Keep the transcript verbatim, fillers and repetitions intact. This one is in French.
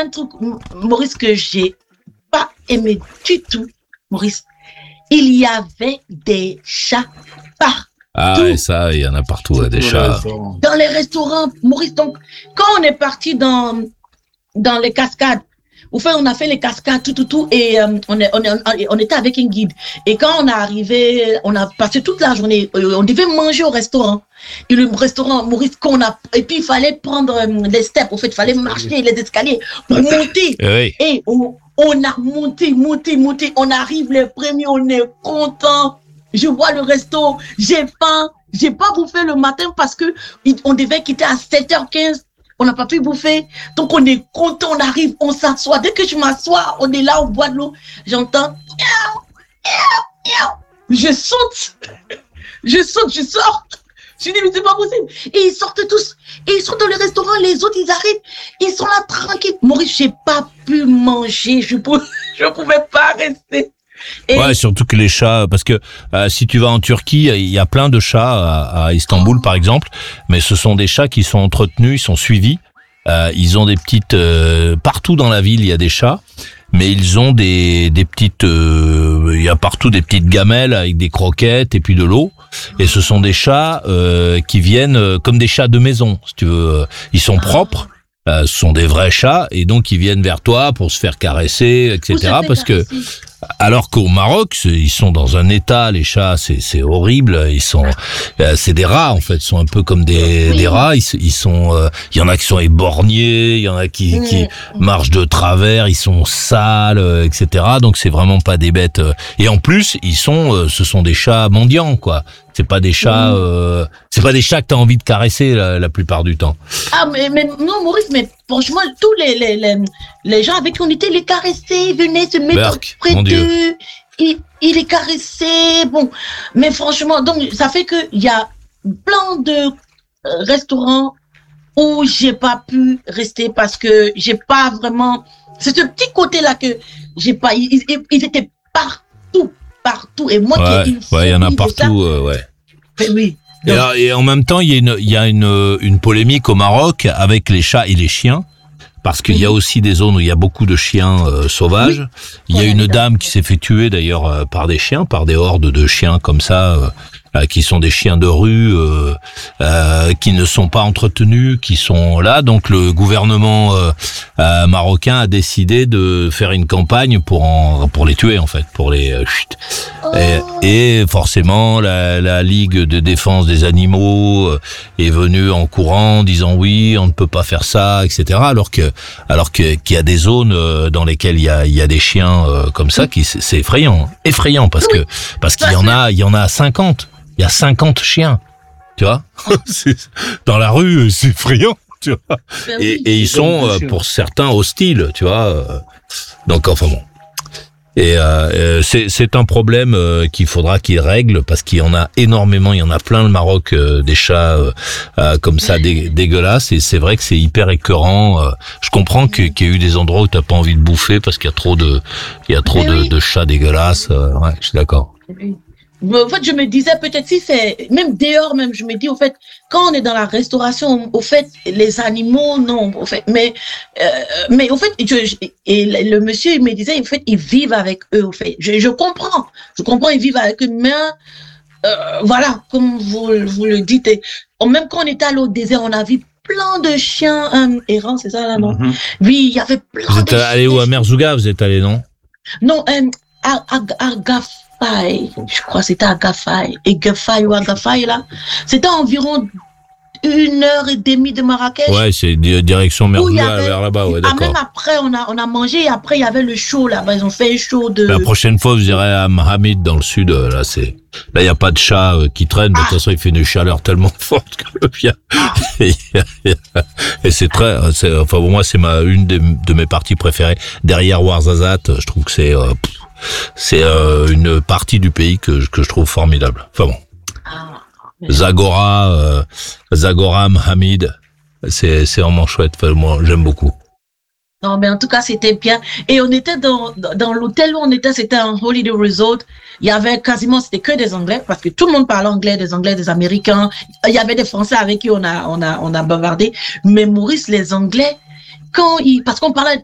un truc, Maurice, que j'ai pas aimé du tout, Maurice. Il y avait des chats partout. Ah, et ça, il y en a partout, ouais, des chats. Dans les restaurants, Maurice. Donc, quand on est parti dans, dans les cascades, enfin, on a fait les cascades, tout, tout, tout, et euh, on, est, on, est, on était avec un guide. Et quand on est arrivé, on a passé toute la journée, euh, on devait manger au restaurant. Et le restaurant, Maurice, qu'on a, et puis il fallait prendre euh, les steps, au fait, il fallait marcher les escaliers pour monter. Oui. Et on, on a monté, monté, monté, on arrive les premiers, on est content. Je vois le resto, j'ai faim, j'ai pas bouffé le matin parce que on devait quitter à sept heures quinze. On n'a pas pu bouffer. Donc, on est content, on arrive, on s'assoit. Dès que je m'assois, on est là, on boit de l'eau. J'entends. Je saute. Je saute, je sors. Je dis, mais c'est pas possible. Et ils sortent tous. Et ils sont dans le restaurant. Les autres, ils arrêtent. Ils sont là tranquilles. Maurice, j'ai pas pu manger. Je pouvais, je pouvais pas rester. Et ouais, surtout que les chats, parce que euh, si tu vas en Turquie, il y a plein de chats à, à Istanbul, par exemple, mais ce sont des chats qui sont entretenus, ils sont suivis. Euh, ils ont des petites euh, partout dans la ville, il y a des chats, mais ils ont des des petites, euh, il y a partout des petites gamelles avec des croquettes et puis de l'eau. Et ce sont des chats euh, qui viennent euh, comme des chats de maison, si tu veux. Ils sont propres. Euh, ce sont des vrais chats et donc ils viennent vers toi pour se faire caresser, et cetera. Parce que alors qu'au Maroc, ils sont dans un état, les chats, c'est c'est horrible. Ils sont, euh, c'est des rats en fait, ils sont un peu comme des oui. des rats. Ils, ils sont, euh, il y en a qui sont éborgnés, il y en a qui oui. qui marchent de travers, ils sont sales, euh, et cetera. Donc c'est vraiment pas des bêtes. Et en plus, ils sont, euh, ce sont des chats mendiants quoi. C'est pas des chats, euh, c'est pas des chats que t'as envie de caresser la, la plupart du temps. Ah mais, mais non Maurice, mais franchement tous les les les, les gens avec qui on était les caressaient, ils venaient se mettre Berk, près d'eux, ils, ils les caressaient. Bon, mais franchement donc ça fait que il y a plein de euh, restaurants où j'ai pas pu rester parce que j'ai pas vraiment. C'est ce petit côté là que j'ai pas. Ils, ils, ils étaient partout. Partout et moi ouais, qui ai une ouais, il y en a partout, euh, ouais. Mais oui. Et, alors, et en même temps, il y a une, il y a une, une polémique au Maroc avec les chats et les chiens, parce qu'il y a aussi des zones où il y a beaucoup de chiens euh, sauvages. Oui. Il y a une dame qui s'est fait tuer d'ailleurs euh, par des chiens, par des hordes de chiens comme ça. Euh, qui sont des chiens de rue, euh, euh, qui ne sont pas entretenus, qui sont là. Donc le gouvernement euh, euh, marocain a décidé de faire une campagne pour en, pour les tuer en fait, pour les. Euh, chut. Et, et forcément la, la Ligue de défense des animaux euh, est venue en courant, disant oui, on ne peut pas faire ça, et cetera. Alors que alors que qu'il y a des zones euh, dans lesquelles il y a il y a des chiens euh, comme ça, qui c'est effrayant, effrayant parce que parce qu'il y en a il y en a cinquante. Il y a cinquante chiens, tu vois. Dans la rue, c'est effrayant, tu vois. Et, et ils sont, euh, pour certains, hostiles, tu vois. Donc, enfin bon. Et euh, c'est, c'est un problème euh, qu'il faudra qu'ils règlent parce qu'il y en a énormément. Il y en a plein le Maroc, euh, des chats euh, euh, comme ça, dé, dégueulasses. Et c'est vrai que c'est hyper écœurant. Euh, je comprends que, qu'il y a eu des endroits où t'as pas envie de bouffer parce qu'il y a trop de, il y a trop de, de chats dégueulasses. Euh, ouais, je suis d'accord. En fait, je me disais peut-être si c'est même dehors même, je me dis au fait quand on est dans la restauration, au fait les animaux non, au fait, mais euh, mais au fait je, et le, le monsieur il me disait au fait ils vivent avec eux au fait. Je, je comprends, je comprends ils vivent avec eux, mais euh, voilà comme vous vous le dites. Et, même quand on était allé au désert, on a vu plein de chiens euh, errants, c'est ça là non? Mm-hmm. Oui, il y avait plein. Vous êtes de allé où à Merzouga? Vous êtes allé non? Non, euh, à, à, à Gaf. Je crois que c'était à Gafay. Et Gafay ou à Gafay, là, c'était environ une heure et demie de Marrakech. Ouais, c'est direction Merzouga vers là-bas, ouais, d'accord. Ah, même après, on a, on a mangé et après, il y avait le show là-bas. Ils ont fait un show de. La prochaine fois, vous irez à Mohamed dans le sud. Là, c'est. Là, il n'y a pas de chat qui traîne. Ah. De toute façon, il fait une chaleur tellement forte que le bien. Ah. Et, et c'est très. C'est, enfin, pour moi, c'est ma, une de, de mes parties préférées. Derrière Ouarzazate, je trouve que c'est. Euh, C'est euh, une partie du pays que, que je trouve formidable. Enfin bon. Ah, Zagora, euh, Zagora Mohamed, c'est, c'est vraiment chouette. Enfin, moi, j'aime beaucoup. Non, mais en tout cas, c'était bien. Et on était dans, dans l'hôtel où on était, c'était un Holiday Resort. Il y avait quasiment, c'était que des Anglais, parce que tout le monde parlait anglais, des Anglais, des Américains. Il y avait des Français avec qui on a, on a, on a bavardé. Mais Maurice, les Anglais, quand ils, parce qu'on parlait